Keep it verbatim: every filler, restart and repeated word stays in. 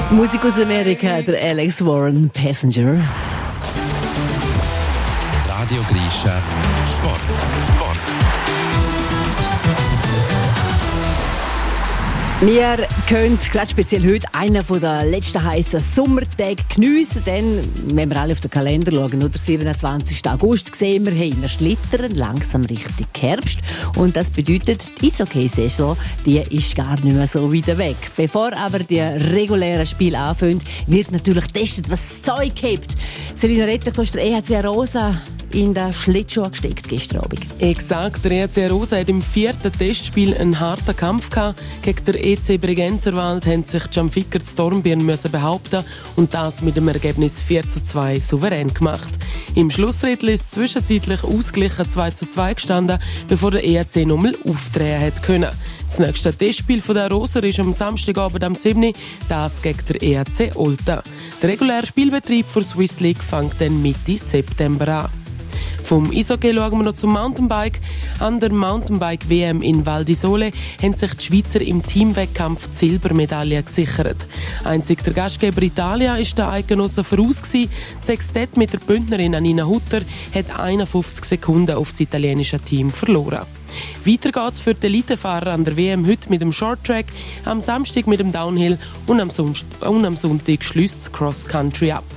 Musik aus Amerika, der Alex Warren, Passenger. Radio Grisha Sport. Sport. Wir können gerade speziell heute einen der letzten heißen Sommertage geniessen, denn wenn wir alle auf den Kalender schauen, oder siebenundzwanzigsten August, sehen wir, hey, wir schlittern langsam Richtung Herbst. Und das bedeutet, die Eishockey-Saison, die ist gar nicht mehr so weit weg. Bevor aber die regulären Spiele anfangen, wird natürlich getestet, was das Zeug hebt. Selina Rettich, du hast der E H C Arosa in den Schlittschuh gesteckt gestern Abend. Exakt, der E H C Arosa hat im vierten Testspiel einen harten Kampf gehabt. Gegen den E C Bregenzerwald haben sich Gianficker zu Dornbirn müssen behaupten und das mit dem Ergebnis vier zu zwei souverän gemacht. Im Schlussdrittel ist es zwischenzeitlich ausgeglichen zwei zu zwei gestanden, bevor der E H C nochmal aufdrehen hat können. Das nächste Testspiel von der Arosa ist am Samstagabend am siebten das gegen den E H C Olten. Der reguläre Spielbetrieb für Swiss League fängt dann Mitte September an. Vom Eishockey schauen wir noch zum Mountainbike. An der Mountainbike-W M in Val di Sole haben sich die Schweizer im Teamwettkampf die Silbermedaille gesichert. Einzig der Gastgeber Italia war der Eidgenossen voraus gewesen. Das Sextett mit der Bündnerin Anina Hutter hat einundfünfzig Sekunden auf das italienische Team verloren. Weiter geht's für die Elitefahrer an der W M heute mit dem Shorttrack, am Samstag mit dem Downhill und am, Sonst- und am Sonntag schließt das Cross Country ab.